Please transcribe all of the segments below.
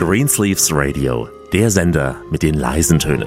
Greensleeves Radio, der Sender mit den leisen Tönen.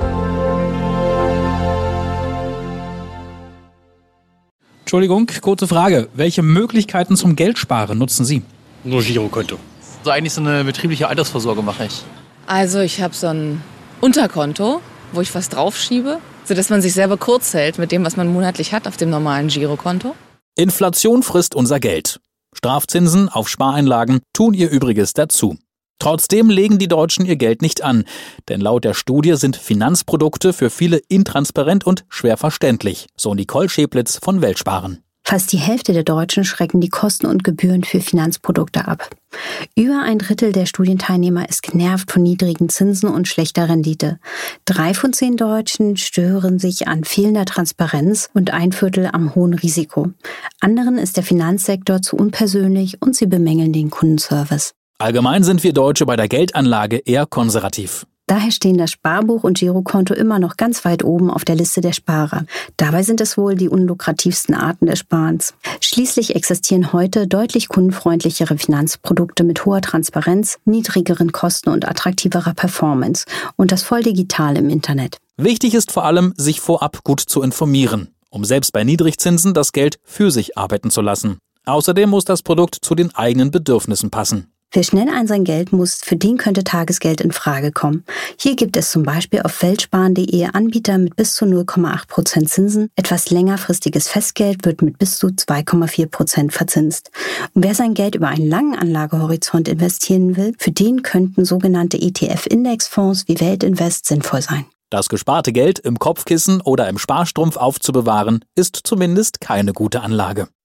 Entschuldigung, kurze Frage. Welche Möglichkeiten zum Geldsparen nutzen Sie? Nur Girokonto. So eigentlich so eine betriebliche Altersvorsorge mache ich. Also ich habe so ein Unterkonto, wo ich was draufschiebe, sodass man sich selber kurz hält mit dem, was man monatlich hat auf dem normalen Girokonto. Inflation frisst unser Geld. Strafzinsen auf Spareinlagen tun ihr Übriges dazu. Trotzdem legen die Deutschen ihr Geld nicht an, denn laut der Studie sind Finanzprodukte für viele intransparent und schwer verständlich, so Nicole Scheplitz von Weltsparen. Fast die Hälfte der Deutschen schrecken die Kosten und Gebühren für Finanzprodukte ab. Über ein Drittel der Studienteilnehmer ist genervt von niedrigen Zinsen und schlechter Rendite. 3 von 10 Deutschen stören sich an fehlender Transparenz und 1/4 am hohen Risiko. Anderen ist der Finanzsektor zu unpersönlich und sie bemängeln den Kundenservice. Allgemein sind wir Deutsche bei der Geldanlage eher konservativ. Daher stehen das Sparbuch und Girokonto immer noch ganz weit oben auf der Liste der Sparer. Dabei sind es wohl die unlukrativsten Arten des Sparens. Schließlich existieren heute deutlich kundenfreundlichere Finanzprodukte mit hoher Transparenz, niedrigeren Kosten und attraktiverer Performance. Und das voll digital im Internet. Wichtig ist vor allem, sich vorab gut zu informieren, um selbst bei Niedrigzinsen das Geld für sich arbeiten zu lassen. Außerdem muss das Produkt zu den eigenen Bedürfnissen passen. Wer schnell an sein Geld muss, für den könnte Tagesgeld in Frage kommen. Hier gibt es zum Beispiel auf weltsparen.de Anbieter mit bis zu 0,8% Zinsen. Etwas längerfristiges Festgeld wird mit bis zu 2,4% verzinst. Und wer sein Geld über einen langen Anlagehorizont investieren will, für den könnten sogenannte ETF-Indexfonds wie Weltinvest sinnvoll sein. Das gesparte Geld im Kopfkissen oder im Sparstrumpf aufzubewahren, ist zumindest keine gute Anlage.